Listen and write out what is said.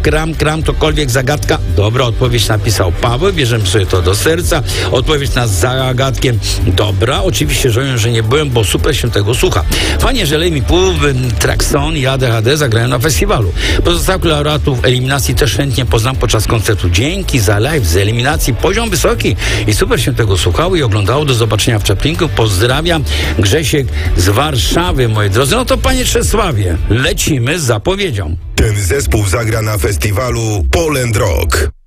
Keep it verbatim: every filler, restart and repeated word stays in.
kram, kram, cokolwiek, zagadka. Dobra, odpowiedź napisał Paweł, bierzemy sobie to do serca. Odpowiedź na zagadkiem. Dobra, oczywiście żałuję, że nie byłem, bo super się tego słucha. Fajnie, że Lejmi Pół, Traxon i A D H D zagrają na festiwalu. Pozostałych laureatów eliminacji też chętnie poznam podczas koncertu. Dzięki za live z eliminacji. Poziom wysoki i super się tego słuchało i oglądało. Do zobaczenia w Czeplinku. Pozdrawiam. Grzesiek z Warszawy, moi drodzy. No to panie Czesławie, lecimy z zapowiedzią. Ten zespół zagra na festiwalu Poland Rock.